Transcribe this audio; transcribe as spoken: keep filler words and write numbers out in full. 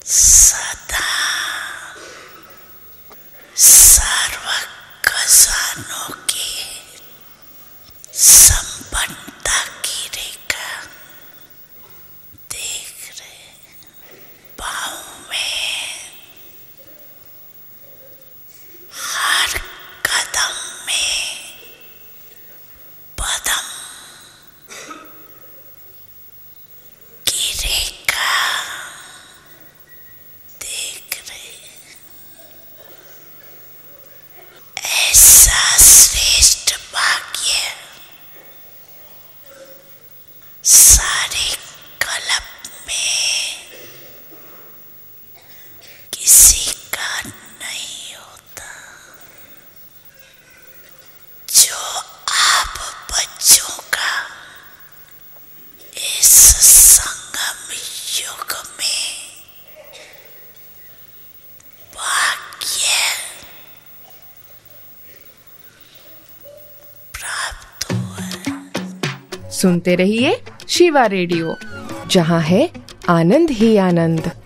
सदा सर्व खजानों की संपन्नता की रेखा देख रहे। पाँव में हर कदम में पदम की रेखा देख रहे। ऐसा श्रेष्ठ भाग्य सारे कल्प में किसी का नहीं होता, जो आप बच्चों का इस संगम युग में भाग्य प्राप्त हुआ। सुनते रहिए शिवा रेडियो, जहां है आनंद ही आनंद।